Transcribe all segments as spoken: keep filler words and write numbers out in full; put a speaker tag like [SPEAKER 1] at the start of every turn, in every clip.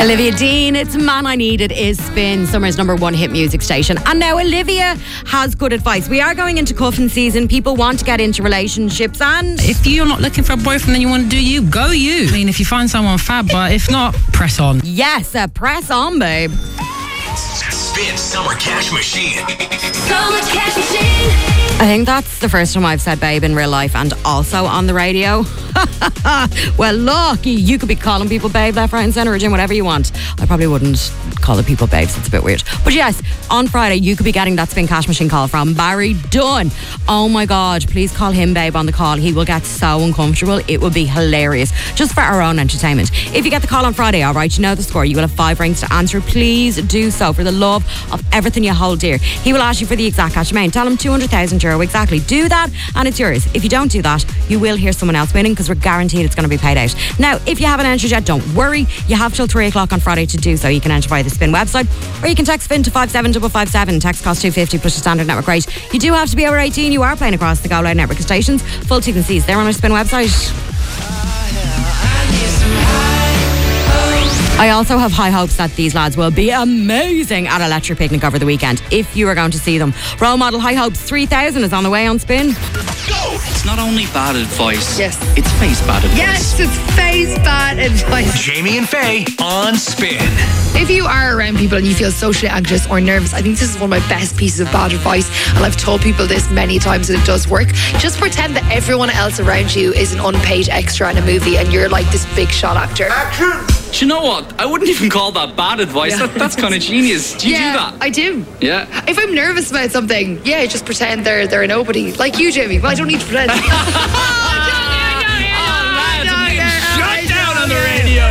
[SPEAKER 1] Olivia Dean, it's Man I Needed is Spin, Summer's number one hit music station. And now Olivia has good advice. We are going into cuffing season. People want to get into relationships, and
[SPEAKER 2] if you're not looking for a boyfriend and you want to do you, go you. I mean, if you find someone fab, but if not, press on.
[SPEAKER 1] Yes, uh, press on, babe.
[SPEAKER 3] Spin Summer Cash Machine.
[SPEAKER 4] Summer Cash Machine.
[SPEAKER 1] I think that's the first time I've said babe in real life and also on the radio. Well, look, you could be calling people babe left, right and centre or doing whatever you want. I probably wouldn't call the people babes, it's a bit weird. But yes, on Friday you could be getting that Spin Cash Machine call from Barry Dunn. Oh my God, please call him babe on the call. He will get so uncomfortable. It will be hilarious, just for our own entertainment. If you get the call on Friday, all right, you know the score. You will have five rings to answer. Please do so for the love of everything you hold dear. He will ask you for the exact cash amount. Tell him two hundred thousand euro exactly. Do that and it's yours. If you don't do that, you will hear someone else winning because we're guaranteed it's going to be paid out. Now, if you haven't entered yet, don't worry. You have till three o'clock on Friday to do so. You can enter via the Spin website or you can text Spin to five seven five five seven. Text cost two fifty plus your standard network rate. You do have to be over eighteen. You are playing across the Go Loud network of stations. Full T's and C's there on our Spin website. I also have high hopes that these lads will be amazing at Electric Picnic over the weekend, if you are going to see them. Role model High Hopes three thousand is on the way on Spin.
[SPEAKER 3] Go!
[SPEAKER 5] It's not only bad advice.
[SPEAKER 6] Yes.
[SPEAKER 5] It's face bad advice.
[SPEAKER 6] Yes, it's face bad advice.
[SPEAKER 3] Jamie and Faye on Spin.
[SPEAKER 6] If you are around people and you feel socially anxious or nervous, I think this is one of my best pieces of bad advice. And I've told people this many times and it does work. Just pretend that everyone else around you is an unpaid extra in a movie and you're like this big shot actor.
[SPEAKER 3] Action!
[SPEAKER 5] Do you know what? I wouldn't even call that bad advice.
[SPEAKER 6] Yeah.
[SPEAKER 5] That, that's kind of genius. Do you
[SPEAKER 6] yeah,
[SPEAKER 5] do that?
[SPEAKER 6] I do.
[SPEAKER 5] Yeah.
[SPEAKER 6] If I'm nervous about something, yeah, just pretend they're they're a nobody. Like you, Jamie. Well, I don't need to pretend.
[SPEAKER 3] Shut down on the radio.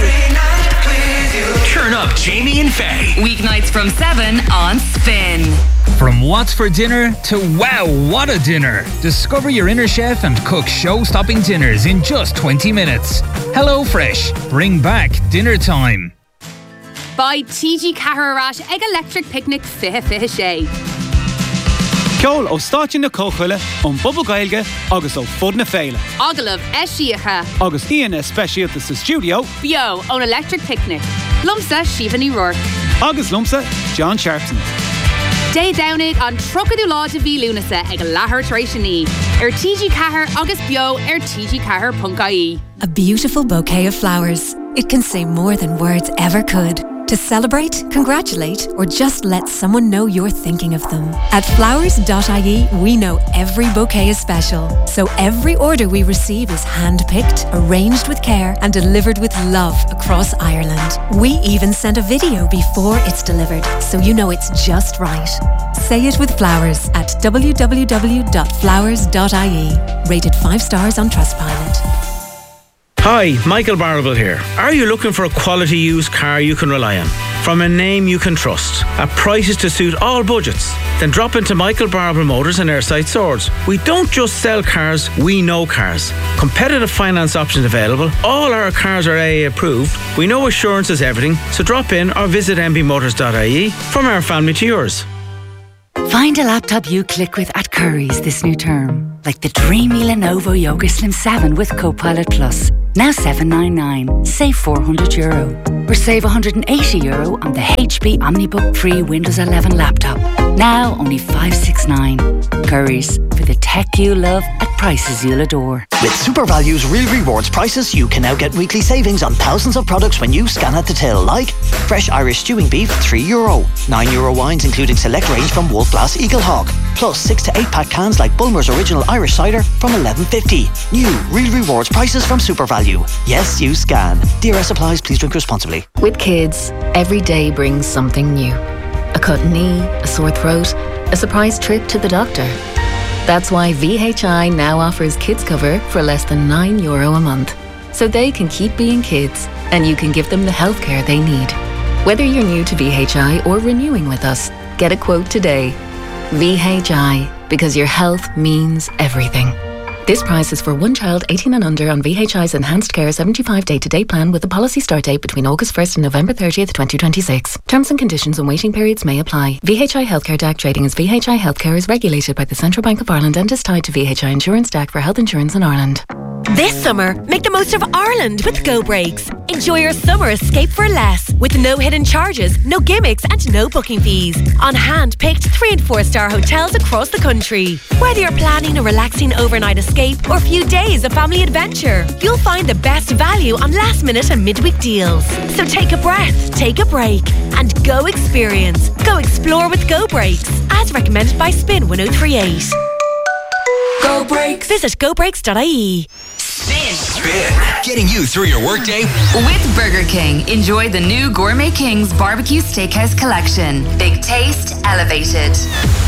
[SPEAKER 3] Turn up Jamie and Faye.
[SPEAKER 4] Weeknights from seven on Spin.
[SPEAKER 7] From what's for dinner to wow, what a dinner. Discover your inner chef and cook show-stopping dinners in just twenty minutes. Hello Fresh, bring back dinner time.
[SPEAKER 8] By T G Carrarat Egg Electric Picnic Fihe Fihe Shay.
[SPEAKER 9] Ceol ó stáit na cóchuile ón Bubba Gailge agus ó Fud na Féile.
[SPEAKER 8] Ogalav Eshiacha.
[SPEAKER 9] Agus Ian Especialta sa studio.
[SPEAKER 8] Bio on Electric Picnic. Lumsa Shivani Rourke.
[SPEAKER 9] Agus Lumsa John Sharpson.
[SPEAKER 8] Day Downig on Trucadú Láide Bhí Lúnasa ag Lahar Trashani. Er T G Cahar Agus Bio er T G Cahar Punkai.
[SPEAKER 10] A beautiful bouquet of flowers. It can say more than words ever could. To celebrate, congratulate, or just let someone know you're thinking of them. At flowers dot I E, we know every bouquet is special. So every order we receive is hand-picked, arranged with care, and delivered with love across Ireland. We even send a video before it's delivered, so you know it's just right. Say it with flowers at w w w dot flowers dot I E. Rated five stars on Trustpilot.
[SPEAKER 11] Hi, Michael Barrable here. Are you looking for a quality used car you can rely on? From a name you can trust, at prices to suit all budgets? Then drop into Michael Barrable Motors and Airside Swords. We don't just sell cars, we know cars. Competitive finance options available. All our cars are A A approved. We know assurance is everything, so drop in or visit m b motors dot I E. From our family to yours.
[SPEAKER 12] Find a laptop you click with at Curry's this new term. Like the dreamy Lenovo Yoga Slim seven with Copilot Plus. Now seven ninety-nine. Save four hundred euro. Or save one hundred eighty euro on the H P OmniBook Free Windows eleven laptop. Now only five sixty-nine. Curry's, for the tech you love at prices you'll adore.
[SPEAKER 13] With SuperValue's Real Rewards prices, you can now get weekly savings on thousands of products when you scan at the till, like fresh Irish stewing beef, three euro. nine euro wines including select range from Wolf Blass Eagle Hawk. Plus six to eight pack cans like Bulmer's Original Irish Cider from eleven fifty. New Real Rewards prices from SuperValue. Yes, you scan. D R S applies. Please drink responsibly.
[SPEAKER 14] With kids, every day brings something new. A cut knee, a sore throat, a surprise trip to the doctor. That's why V H I now offers kids cover for less than nine euro a month. So they can keep being kids and you can give them the healthcare they need. Whether you're new to V H I or renewing with us, get a quote today. V H I, because your health means everything. This price is for one child eighteen and under on V H I's Enhanced Care seventy-five day-to-day plan with a policy start date between August first and November thirtieth, twenty twenty-six. Terms and conditions and waiting periods may apply. V H I Healthcare D A C trading as V H I Healthcare is regulated by the Central Bank of Ireland and is tied to V H I Insurance D A C for health insurance in Ireland.
[SPEAKER 15] This summer, make the most of Ireland with Go Breaks. Enjoy your summer escape for less, with no hidden charges, no gimmicks and no booking fees. On hand-picked three and four star hotels across the country. Whether you're planning a relaxing overnight escape or a few days of family adventure, you'll find the best value on last minute and midweek deals. So take a breath, take a break and go experience. Go explore with Go Breaks, as recommended by Spin one oh three eight. Go Breaks. Visit go breaks dot I E.
[SPEAKER 4] Spin.
[SPEAKER 3] Spin. Getting you through your workday.
[SPEAKER 4] With Burger King, enjoy the new Gourmet Kings Barbecue Steakhouse Collection. Big taste, elevated.